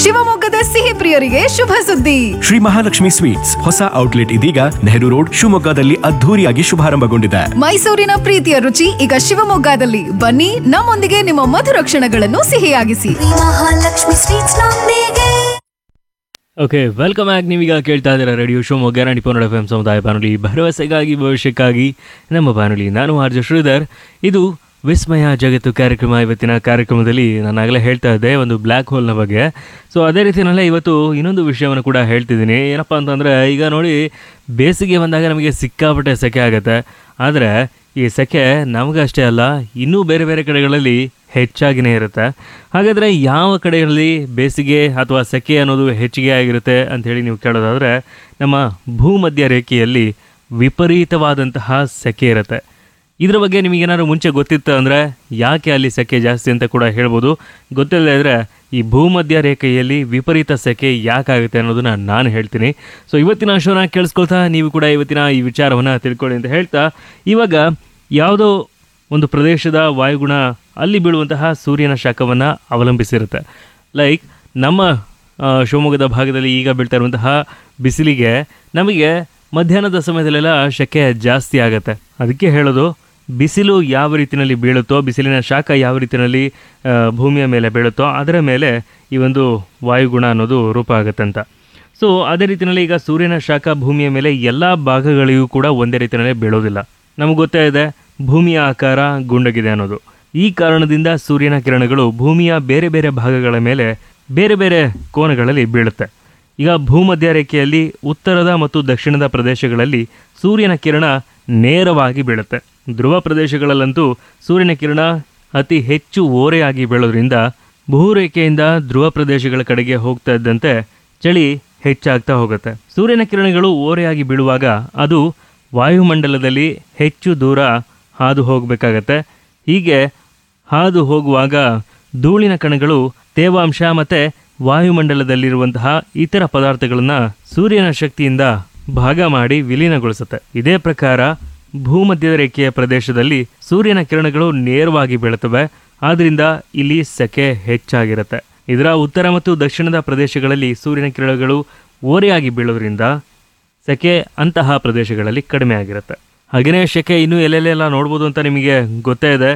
ಶಿವಮೊಗ್ಗದ ಸಿಹಿ ಪ್ರಿಯರಿಗೆ ಶುಭ ಸುದ್ದಿ. ಶ್ರೀ ಮಹಾಲಕ್ಷ್ಮಿ ಸ್ವೀಟ್ಸ್ ಹೊಸ ಔಟ್ಲೆಟ್ ಇದೀಗ ನೆಹರು ರೋಡ್ ಶಿವಮೊಗ್ಗದಲ್ಲಿ ಅದ್ಧೂರಿಯಾಗಿ ಶುಭಾರಂಭಗೊಂಡಿದೆ. ಮೈಸೂರಿನ ಪ್ರೀತಿಯ ರುಚಿ ಈಗ ಶಿವಮೊಗ್ಗದಲ್ಲಿ. ಬನ್ನಿ, ನಮ್ಮೊಂದಿಗೆ ನಿಮ್ಮ ಮಧುರ ಕ್ಷಣಗಳನ್ನು ಸಿಹಿಯಾಗಿಸಿ. ಮಹಾಲಕ್ಷ್ಮಿ ಸ್ವೀಟ್ಸ್ ನೊಂದಿಗೆ. Okay, welcome back. ನೀವೀಗ ಕೇಳ್ತಾ ಇದ್ದೀರಾ ರೇಡಿಯೋ ಶಿವಮೊಗ್ಗ 90.4 FM ಸಮುದಾಯ ಬಾನುಲಿ, ಭರವಸೆಗಾಗಿ ಭವಿಷ್ಯಕ್ಕಾಗಿ ನಮ್ಮ ಬಾನುಲಿ. ನಾನು ಆರ್ಜೆ ಶ್ರೀಧರ್. ಇದು ವಿಸ್ಮಯ ಜಗತ್ತು ಕಾರ್ಯಕ್ರಮ. ಇವತ್ತಿನ ಕಾರ್ಯಕ್ರಮದಲ್ಲಿ ನಾನು ಆಗಲೇ ಹೇಳ್ತಾ ಇದ್ದೆ ಒಂದು ಬ್ಲ್ಯಾಕ್ ಹೋಲ್ನ ಬಗ್ಗೆ. ಸೊ ಅದೇ ರೀತಿಯಲ್ಲೇ ಇವತ್ತು ಇನ್ನೊಂದು ವಿಷಯವನ್ನು ಕೂಡ ಹೇಳ್ತಿದ್ದೀನಿ. ಏನಪ್ಪ ಅಂತಂದರೆ, ಈಗ ನೋಡಿ, ಬೇಸಿಗೆ ಬಂದಾಗ ನಮಗೆ ಸಿಕ್ಕಾಪಟ್ಟೆ ಸೆಕೆ ಆಗುತ್ತೆ. ಆದರೆ ಈ ಸೆಕೆ ನಮಗಷ್ಟೇ ಅಲ್ಲ, ಇನ್ನೂ ಬೇರೆ ಬೇರೆ ಕಡೆಗಳಲ್ಲಿ ಹೆಚ್ಚಾಗಿಯೇ ಇರುತ್ತೆ. ಹಾಗಾದರೆ ಯಾವ ಕಡೆಗಳಲ್ಲಿ ಬೇಸಿಗೆ ಅಥವಾ ಸೆಕೆ ಅನ್ನೋದು ಹೆಚ್ಚಿಗೆ ಆಗಿರುತ್ತೆ ಅಂಥೇಳಿ ನೀವು ಕೇಳೋದಾದರೆ, ನಮ್ಮ ಭೂಮಧ್ಯ ರೇಖೆಯಲ್ಲಿ ವಿಪರೀತವಾದಂತಹ ಸೆಕೆ ಇರುತ್ತೆ. ಇದರ ಬಗ್ಗೆ ನಿಮಗೇನಾದ್ರು ಮುಂಚೆ ಗೊತ್ತಿತ್ತು ಅಂದರೆ ಯಾಕೆ ಅಲ್ಲಿ ಸೆಕೆ ಜಾಸ್ತಿ ಅಂತ ಕೂಡ ಹೇಳ್ಬೋದು. ಗೊತ್ತಿಲ್ಲದೆ ಇದ್ದರೆ ಈ ಭೂಮಧ್ಯ ರೇಖೆಯಲ್ಲಿ ವಿಪರೀತ ಸೆಕೆ ಯಾಕಾಗುತ್ತೆ ಅನ್ನೋದನ್ನ ನಾನು ಹೇಳ್ತೀನಿ. ಸೊ ಇವತ್ತಿನ ಶೋನ ಕೇಳಿಸ್ಕೊಳ್ತಾ ನೀವು ಕೂಡ ಇವತ್ತಿನ ಈ ವಿಚಾರವನ್ನು ತಿಳ್ಕೊಳ್ಳಿ ಅಂತ ಹೇಳ್ತಾ, ಇವಾಗ ಯಾವುದೋ ಒಂದು ಪ್ರದೇಶದ ವಾಯುಗುಣ ಅಲ್ಲಿ ಬೀಳುವಂತಹ ಸೂರ್ಯನ ಶಾಖವನ್ನು ಅವಲಂಬಿಸಿರುತ್ತೆ. ಲೈಕ್ ನಮ್ಮ ಶಿವಮೊಗ್ಗದ ಭಾಗದಲ್ಲಿ ಈಗ ಬೀಳ್ತಾ ಇರುವಂತಹ ಬಿಸಿಲಿಗೆ ನಮಗೆ ಮಧ್ಯಾಹ್ನದ ಸಮಯದಲ್ಲೆಲ್ಲ ಸೆಕೆ ಜಾಸ್ತಿ ಆಗುತ್ತೆ. ಅದಕ್ಕೆ ಹೇಳೋದು, ಬಿಸಿಲು ಯಾವ ರೀತಿಯಲ್ಲಿ ಬೀಳುತ್ತೋ, ಬಿಸಿಲಿನ ಶಾಖ ಯಾವ ರೀತಿಯಲ್ಲಿ ಭೂಮಿಯ ಮೇಲೆ ಬೀಳುತ್ತೋ ಅದರ ಮೇಲೆ ಈ ಒಂದು ವಾಯುಗುಣ ಅನ್ನೋದು ರೂಪ ಆಗುತ್ತಂತ. ಸೊ ಅದೇ ರೀತಿಯಲ್ಲಿ ಈಗ ಸೂರ್ಯನ ಶಾಖ ಭೂಮಿಯ ಮೇಲೆ ಎಲ್ಲ ಭಾಗಗಳಿಗೂ ಕೂಡ ಒಂದೇ ರೀತಿಯಲ್ಲೇ ಬೀಳೋದಿಲ್ಲ. ನಮಗೆ ಗೊತ್ತೇ ಇದೆ, ಭೂಮಿಯ ಆಕಾರ ಗುಂಡಗಿದೆ ಅನ್ನೋದು. ಈ ಕಾರಣದಿಂದ ಸೂರ್ಯನ ಕಿರಣಗಳು ಭೂಮಿಯ ಬೇರೆ ಬೇರೆ ಭಾಗಗಳ ಮೇಲೆ ಬೇರೆ ಬೇರೆ ಕೋನಗಳಲ್ಲಿ ಬೀಳುತ್ತೆ. ಈಗ ಭೂಮಧ್ಯ ರೇಖೆಯಲ್ಲಿ ಉತ್ತರದ ಮತ್ತು ದಕ್ಷಿಣದ ಪ್ರದೇಶಗಳಲ್ಲಿ ಸೂರ್ಯನ ಕಿರಣ ನೇರವಾಗಿ ಬೀಳುತ್ತೆ. ಧ್ರುವ ಪ್ರದೇಶಗಳಲ್ಲಂತೂ ಸೂರ್ಯನ ಕಿರಣ ಅತಿ ಹೆಚ್ಚು ಓರೆಯಾಗಿ ಬೀಳೋದ್ರಿಂದ ಭೂರೇಖೆಯಿಂದ ಧ್ರುವ ಪ್ರದೇಶಗಳ ಕಡೆಗೆ ಹೋಗ್ತಾ ಇದ್ದಂತೆ ಚಳಿ ಹೆಚ್ಚಾಗ್ತಾ ಹೋಗುತ್ತೆ. ಸೂರ್ಯನ ಕಿರಣಗಳು ಓರೆಯಾಗಿ ಬೀಳುವಾಗ ಅದು ವಾಯುಮಂಡಲದಲ್ಲಿ ಹೆಚ್ಚು ದೂರ ಹಾದು ಹೋಗಬೇಕಾಗತ್ತೆ. ಹೀಗೆ ಹಾದು ಹೋಗುವಾಗ ಧೂಳಿನ ಕಣಗಳು ತೇವಾಂಶ ಮತ್ತು ವಾಯುಮಂಡಲದಲ್ಲಿರುವಂತಹ ಇತರ ಪದಾರ್ಥಗಳನ್ನು ಸೂರ್ಯನ ಶಕ್ತಿಯಿಂದ ಭಾಗ ಮಾಡಿ ವಿಲೀನಗೊಳಿಸುತ್ತೆ. ಇದೇ ಪ್ರಕಾರ ಭೂಮಧ್ಯ ರೇಖೆಯ ಪ್ರದೇಶದಲ್ಲಿ ಸೂರ್ಯನ ಕಿರಣಗಳು ನೇರವಾಗಿ ಬೀಳುತ್ತವೆ. ಆದ್ದರಿಂದ ಇಲ್ಲಿ ಸೆಕೆ ಹೆಚ್ಚಾಗಿರುತ್ತೆ. ಇದರ ಉತ್ತರ ಮತ್ತು ದಕ್ಷಿಣದ ಪ್ರದೇಶಗಳಲ್ಲಿ ಸೂರ್ಯನ ಕಿರಣಗಳು ಓರೆಯಾಗಿ ಬೀಳೋದ್ರಿಂದ ಸೆಕೆ ಅಂತಹ ಪ್ರದೇಶಗಳಲ್ಲಿ ಕಡಿಮೆ ಆಗಿರುತ್ತೆ. ಹಾಗೆಯೇ ಸೆಕೆ ಇನ್ನೂ ಎಲ್ಲೆಲ್ಲೆಲ್ಲ ನೋಡ್ಬೋದು ಅಂತ ನಿಮಗೆ ಗೊತ್ತೇ ಇದೆ.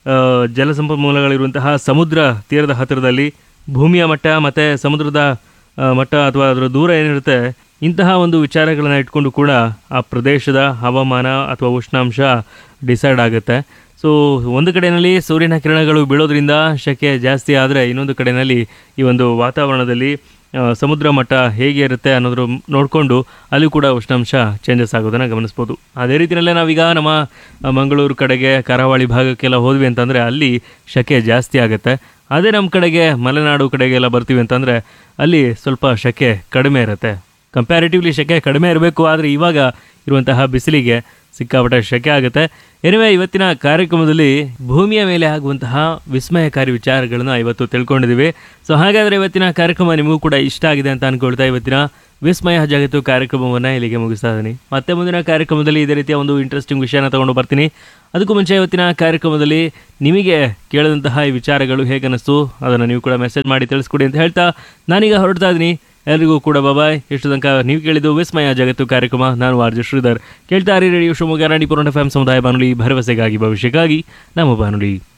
ಜಲಸಂಪನ್ಮೂಲಗಳಿರುವಂತಹ ಸಮುದ್ರ ತೀರದ ಹತ್ತಿರದಲ್ಲಿ ಭೂಮಿಯ ಮಟ್ಟ ಮತ್ತು ಸಮುದ್ರದ ಮಟ್ಟ ಅಥವಾ ಅದರ ದೂರ ಏನಿರುತ್ತೆ, ಇಂತಹ ಒಂದು ವಿಚಾರಗಳನ್ನು ಇಟ್ಕೊಂಡು ಕೂಡ ಆ ಪ್ರದೇಶದ ಹವಾಮಾನ ಅಥವಾ ಉಷ್ಣಾಂಶ ಡಿಸೈಡ್ ಆಗುತ್ತೆ. ಸೊ ಒಂದು ಕಡೆಯಲ್ಲಿ ಸೂರ್ಯನ ಕಿರಣಗಳು ಬೀಳೋದ್ರಿಂದ ಸೆಕೆ ಜಾಸ್ತಿ ಆದರೆ, ಇನ್ನೊಂದು ಕಡೆಯಲ್ಲಿ ಈ ಒಂದು ವಾತಾವರಣದಲ್ಲಿ ಸಮುದ್ರ ಮಟ್ಟ ಹೇಗೆ ಇರುತ್ತೆ ಅನ್ನೋದ್ರ ನೋಡಿಕೊಂಡು ಅಲ್ಲಿ ಕೂಡ ಉಷ್ಣಾಂಶ ಚೇಂಜಸ್ ಆಗೋದನ್ನು ಗಮನಿಸ್ಬೋದು. ಅದೇ ರೀತಿಯಲ್ಲೇ ನಾವೀಗ ನಮ್ಮ ಮಂಗಳೂರು ಕಡೆಗೆ ಕರಾವಳಿ ಭಾಗಕ್ಕೆಲ್ಲ ಹೋದ್ವಿ ಅಂತಂದರೆ ಅಲ್ಲಿ ಸೆಕೆ ಜಾಸ್ತಿ ಆಗುತ್ತೆ. ಅದೇ ನಮ್ಮ ಕಡೆಗೆ ಮಲೆನಾಡು ಕಡೆಗೆಲ್ಲ ಬರ್ತೀವಿ ಅಂತಂದರೆ ಅಲ್ಲಿ ಸ್ವಲ್ಪ ಸೆಕೆ ಕಡಿಮೆ ಇರುತ್ತೆ. ಕಂಪ್ಯಾರಿಟಿವ್ಲಿ ಸೆಕೆ ಕಡಿಮೆ ಇರಬೇಕು, ಆದರೆ ಇವಾಗ ಇರುವಂತಹ ಬಿಸಿಲಿಗೆ ಸಿಕ್ಕಾಪಟ್ಟೆ ಸೆಕೆ ಆಗುತ್ತೆ. ಎನಿವೆ, ಇವತ್ತಿನ ಕಾರ್ಯಕ್ರಮದಲ್ಲಿ ಭೂಮಿಯ ಮೇಲೆ ಆಗುವಂತಹ ವಿಸ್ಮಯಕಾರಿ ವಿಚಾರಗಳನ್ನ ಇವತ್ತು ತಿಳ್ಕೊಂಡಿದ್ದೀವಿ. ಸೊ ಹಾಗಾದರೆ ಇವತ್ತಿನ ಕಾರ್ಯಕ್ರಮ ನಿಮಗೂ ಕೂಡ ಇಷ್ಟ ಆಗಿದೆ ಅಂತ ಅಂದ್ಕೊಳ್ತಾ ಇವತ್ತಿನ ವಿಸ್ಮಯ ಜಗತ್ತು ಕಾರ್ಯಕ್ರಮವನ್ನು ಇಲ್ಲಿಗೆ ಮುಗಿಸ್ತಾ ಇದ್ದೀನಿ. ಮತ್ತೆ ಮುಂದಿನ ಕಾರ್ಯಕ್ರಮದಲ್ಲಿ ಇದೇ ರೀತಿಯ ಒಂದು ಇಂಟ್ರೆಸ್ಟಿಂಗ್ ವಿಷಯನ ತಗೊಂಡು ಬರ್ತೀನಿ. ಅದಕ್ಕೂ ಮುಂಚೆ ಇವತ್ತಿನ ಕಾರ್ಯಕ್ರಮದಲ್ಲಿ ನಿಮಗೆ ಕೇಳಿದಂತಹ ಈ ವಿಚಾರಗಳು ಹೇಗನ್ನಿಸ್ತು ಅದನ್ನು ನೀವು ಕೂಡ ಮೆಸೇಜ್ ಮಾಡಿ ತಿಳಿಸ್ಕೊಡಿ ಅಂತ ಹೇಳ್ತಾ ನಾನೀಗ ಹೊರಡ್ತಾ ಇದ್ದೀನಿ. ಎಲ್ರಿಗೂ ಕೂಡ ಬಾಯ್. ಎಷ್ಟು ತನಕ ನೀವು ಕೇಳಿದ್ದು ವಿಸ್ಮಯ ಜಗತ್ತು ಕಾರ್ಯಕ್ರಮ. ನಾನು ಆರ್ಜೆ ಶ್ರೀಧರ್. ಕೇಳ್ತಾ ಇರಿ ರೇಡಿಯೋ ಶಿವಮೊಗ್ಗ 90.4 FM ಸಮುದಾಯ ಬಾನುಲಿ, ಭರವಸೆಗಾಗಿ ಭವಿಷ್ಯಕ್ಕಾಗಿ ನಮ್ಮ ಬಾನುಲಿ.